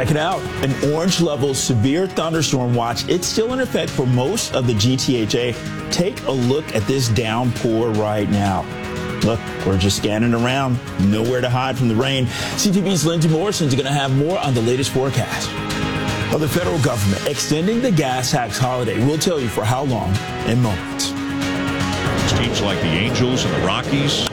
Check it out. An orange level severe thunderstorm watch. It's still in effect for most of the GTHA. Take a look at this downpour right now. Look, we're just scanning around. Nowhere to hide from the rain. CTV's Lindsay Morrison is going to have more on the latest forecast. Well, the federal government extending the gas tax holiday. We'll tell you for how long in moments. Teams like the Angels and the Rockies.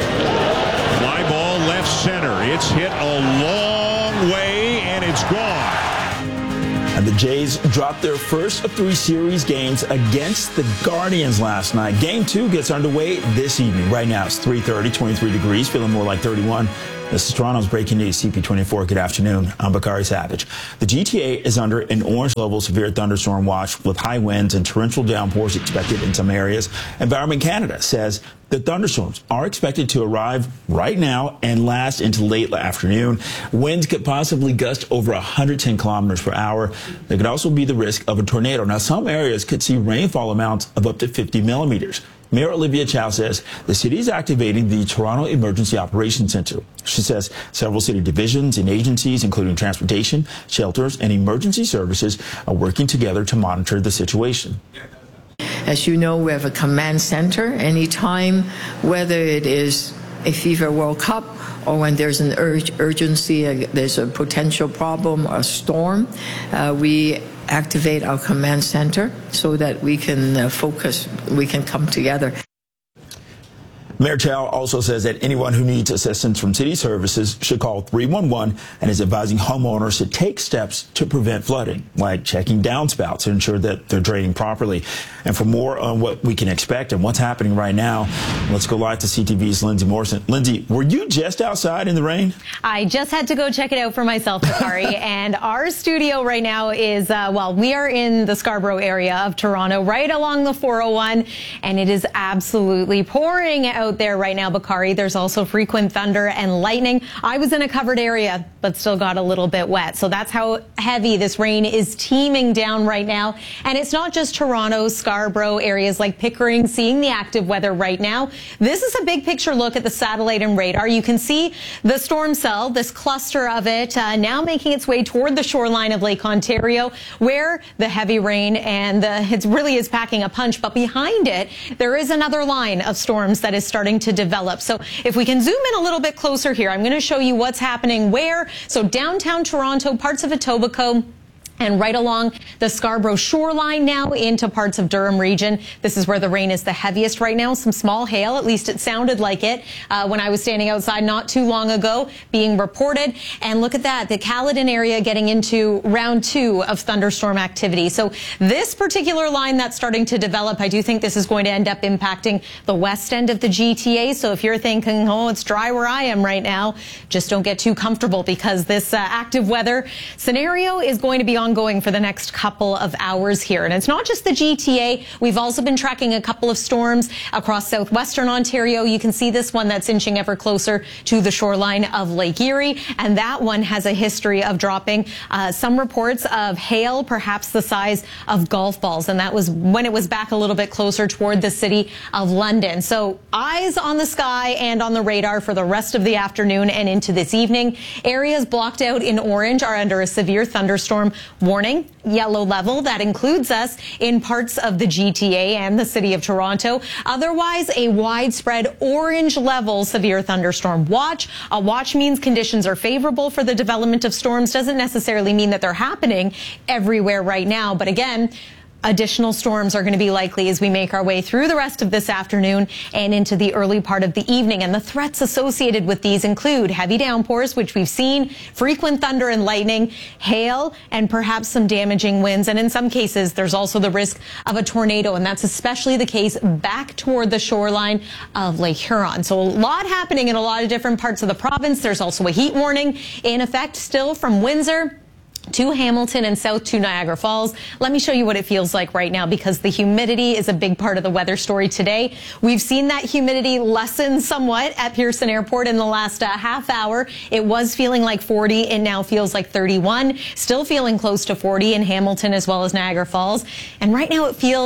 Fly ball left center. It's hit a long way, and it's gone. And the Jays dropped their first of 3 series games against the Guardians last night. Game 2 gets underway this evening. Right now it's 3:30, 23 degrees, feeling more like 31. This is Toronto's Breaking News, CP24. Good afternoon. I'm Bakari Savage. The GTA is under an orange level severe thunderstorm watch with high winds and torrential downpours expected in some areas. Environment Canada says the thunderstorms are expected to arrive right now and last into late afternoon. Winds could possibly gust over 110 kilometers per hour. There could also be the risk of a tornado. Now, some areas could see rainfall amounts of up to 50 millimeters. Mayor Olivia Chow says the city is activating the Toronto Emergency Operations Center. She says several city divisions and agencies, including transportation, shelters, and emergency services, are working together to monitor the situation. As you know, we have a command center. Anytime, whether it is a FIFA World Cup or when there's an urgency, there's a potential problem or storm, we activate our command center so that we can focus, we can come together. Mayor Chow also says that anyone who needs assistance from city services should call 311 and is advising homeowners to take steps to prevent flooding, like checking downspouts to ensure that they're draining properly. And for more on what we can expect and what's happening right now, let's go live to CTV's Lindsay Morrison. Lindsay, were you just outside in the rain? I just had to go check it out for myself, Bakari. And our studio right now is, well, we are in the Scarborough area of Toronto, right along the 401, and it is absolutely pouring out there right now, Bakari. There's also frequent thunder and lightning. I was in a covered area, but still got a little bit wet. So that's how heavy this rain is teeming down right now. And it's not just Toronto, Scarborough, areas like Pickering seeing the active weather right now. This is a big picture look at the satellite and radar. You can see the storm cell, this cluster of it, now making its way toward the shoreline of Lake Ontario, where the heavy rain and it really is packing a punch. But behind it, there is another line of storms that is starting to develop. So if we can zoom in a little bit closer here, I'm going to show you what's happening where. So downtown Toronto, parts of Etobicoke, and right along the Scarborough shoreline now into parts of Durham region. This is where the rain is the heaviest right now. Some small hail, at least it sounded like it when I was standing outside not too long ago, being reported. And look at that, the Caledon area getting into round 2 of thunderstorm activity. So this particular line that's starting to develop, I do think this is going to end up impacting the west end of the GTA. So if you're thinking, oh, it's dry where I am right now, just don't get too comfortable, because this active weather scenario is going to be ongoing for the next couple of hours here. And it's not just the GTA. We've also been tracking a couple of storms across southwestern Ontario. You can see this one that's inching ever closer to the shoreline of Lake Erie. And that one has a history of dropping some reports of hail, perhaps the size of golf balls. And that was when it was back a little bit closer toward the city of London. So eyes on the sky and on the radar for the rest of the afternoon and into this evening. Areas blocked out in orange are under a severe thunderstorm warning, yellow level. That includes us in parts of the GTA and the city of Toronto. Otherwise, a widespread orange level severe thunderstorm watch. A watch means conditions are favorable for the development of storms. Doesn't necessarily mean that they're happening everywhere right now. But again, additional storms are going to be likely as we make our way through the rest of this afternoon and into the early part of the evening. And the threats associated with these include heavy downpours, which we've seen, frequent thunder and lightning, hail, and perhaps some damaging winds. And in some cases, there's also the risk of a tornado. And that's especially the case back toward the shoreline of Lake Huron. So a lot happening in a lot of different parts of the province. There's also a heat warning in effect still from Windsor to Hamilton and south to Niagara Falls. Let me show you what it feels like right now, because the humidity is a big part of the weather story today. We've seen that humidity lessen somewhat at Pearson Airport in the last half hour. It was feeling like 40. It now feels like 31. Still feeling close to 40 in Hamilton as well as Niagara Falls. And right now it feels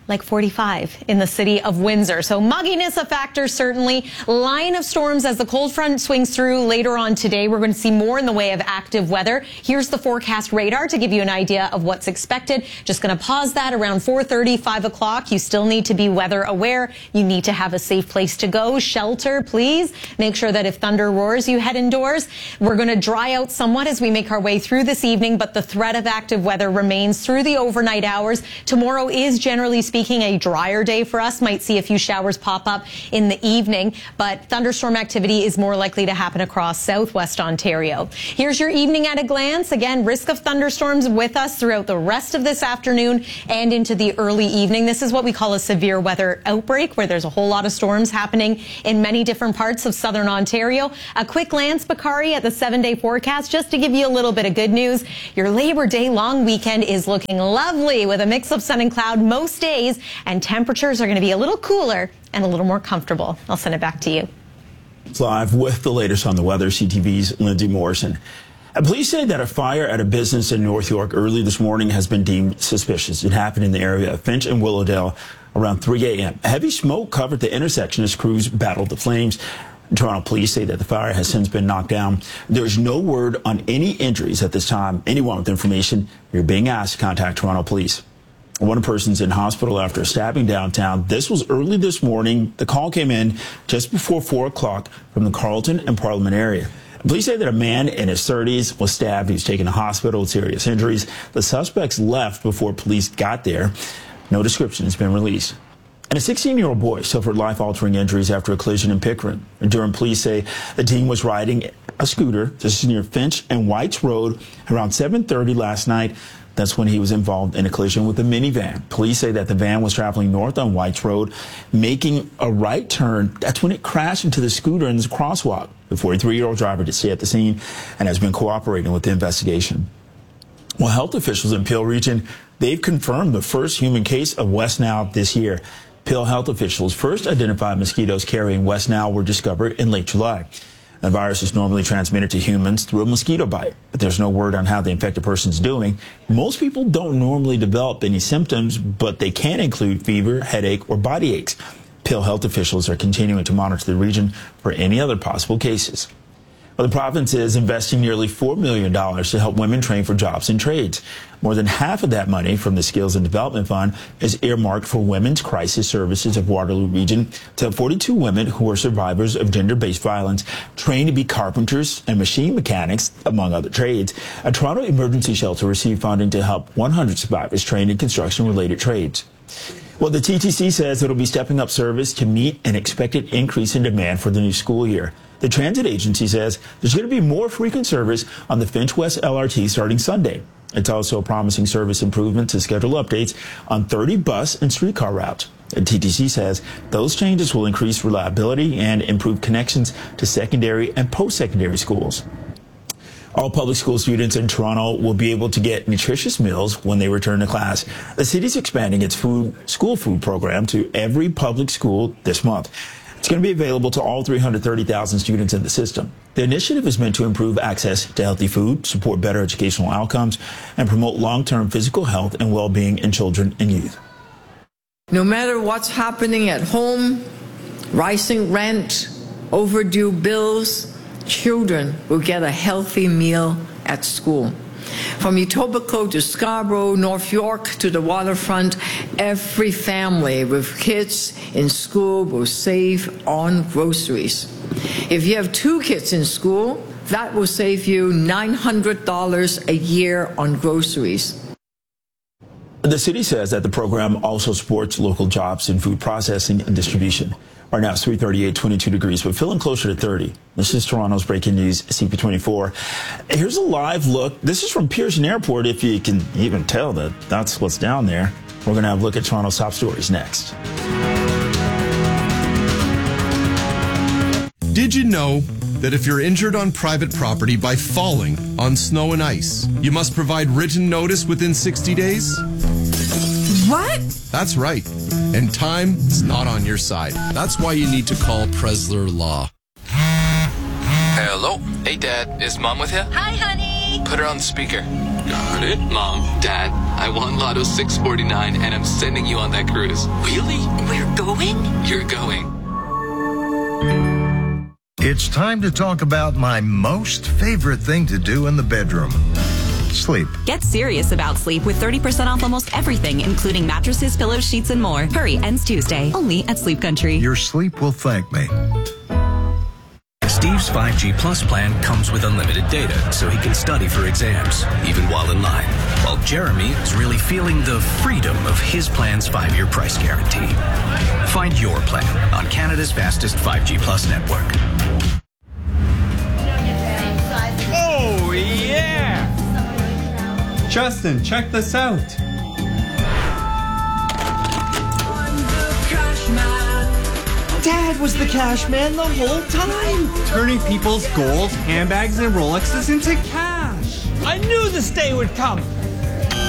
like 45 in the city of Windsor. So mugginess a factor, certainly. Line of storms as the cold front swings through later on today. We're going to see more in the way of active weather. Here's the forecast radar to give you an idea of what's expected. Just going to pause that around 4:30, 5 o'clock. You still need to be weather aware. You need to have a safe place to go. Shelter, please. Make sure that if thunder roars, you head indoors. We're going to dry out somewhat as we make our way through this evening, but the threat of active weather remains through the overnight hours. Tomorrow is generally speaking a drier day for us. Might see a few showers pop up in the evening, but thunderstorm activity is more likely to happen across southwest Ontario. Here's your evening at a glance. Again, risk of thunderstorms with us throughout the rest of this afternoon and into the early evening. This is what we call a severe weather outbreak, where there's a whole lot of storms happening in many different parts of southern Ontario. A quick glance, Bakari, at the 7-day forecast just to give you a little bit of good news. Your Labor Day long weekend is looking lovely with a mix of sun and cloud most days, and temperatures are going to be a little cooler and a little more comfortable. I'll send it back to you. It's live with the latest on the weather. CTV's Lindsay Morrison. And police say that a fire at a business in North York early this morning has been deemed suspicious. It happened in the area of Finch and Willowdale around 3 a.m. Heavy smoke covered the intersection as crews battled the flames. Toronto police say that the fire has since been knocked down. There's no word on any injuries at this time. Anyone with information, you're being asked to contact Toronto police. One person's in hospital after a stabbing downtown. This was early this morning. The call came in just before 4 o'clock from the Carleton and Parliament area. Police say that a man in his 30s was stabbed. He was taken to hospital with serious injuries. The suspects left before police got there. No description has been released. And a 16-year-old boy suffered life-altering injuries after a collision in Pickering. Durham police say the teen was riding a scooter. This is near Finch and Whites Road around 7:30 last night. That's when he was involved in a collision with a minivan. Police say that the van was traveling north on Whites Road, making a right turn. That's when it crashed into the scooter in the crosswalk. The 43-year-old driver did stay at the scene and has been cooperating with the investigation. Well, health officials in Peel Region, they've confirmed the first human case of West Nile this year. Peel health officials first identified mosquitoes carrying West Nile were discovered in late July. The virus is normally transmitted to humans through a mosquito bite, but there's no word on how the infected person's doing. Most people don't normally develop any symptoms, but they can include fever, headache, or body aches. Peel health officials are continuing to monitor the region for any other possible cases. Well, the province is investing nearly $4 million to help women train for jobs and trades. More than half of that money from the Skills and Development Fund is earmarked for Women's Crisis Services of Waterloo Region to help 42 women who are survivors of gender-based violence trained to be carpenters and machine mechanics, among other trades. A Toronto emergency shelter received funding to help 100 survivors trained in construction-related trades. Well, the TTC says it'll be stepping up service to meet an expected increase in demand for the new school year. The transit agency says there's going to be more frequent service on the Finch West LRT starting Sunday. It's also promising service improvements and schedule updates on 30 bus and streetcar routes. The TTC says those changes will increase reliability and improve connections to secondary and post-secondary schools. All public school students in Toronto will be able to get nutritious meals when they return to class. The city's expanding its school food program to every public school this month. It's going to be available to all 330,000 students in the system. The initiative is meant to improve access to healthy food, support better educational outcomes, and promote long-term physical health and well-being in children and youth. No matter what's happening at home, rising rent, overdue bills, children will get a healthy meal at school. From Etobicoke to Scarborough, North York to the waterfront, every family with kids in school will save on groceries. If you have 2 kids in school, that will save you $900 a year on groceries. The city says that the program also supports local jobs in food processing and distribution. Right now it's 3:38, 22 degrees, but feeling closer to 30. This is Toronto's breaking news, CP24. Here's a live look. This is from Pearson Airport, if you can even tell that that's what's down there. We're going to have a look at Toronto's top stories next. Did you know that if you're injured on private property by falling on snow and ice, you must provide written notice within 60 days? What? That's right. And time is not on your side. That's why you need to call Presler Law. Hello? Hey, Dad. Is Mom with you? Hi, honey. Put her on speaker. Got it. Mom, Dad, I won Lotto 649 and I'm sending you on that cruise. Really? We're going? You're going. It's time to talk about my most favorite thing to do in the bedroom. Sleep. Get serious about sleep with 30% off almost everything, including mattresses, pillows, sheets, and more. Hurry, ends Tuesday. Only at Sleep Country. Your sleep will thank me. Steve's 5G Plus plan comes with unlimited data, so he can study for exams, even while in line. While Jeremy is really feeling the freedom of his plan's 5-year price guarantee. Find your plan on Canada's fastest 5G Plus network. Oh, yeah! Justin, check this out. Dad was the cash man the whole time, Turning people's gold, handbags, and Rolexes into cash. I knew this day would come.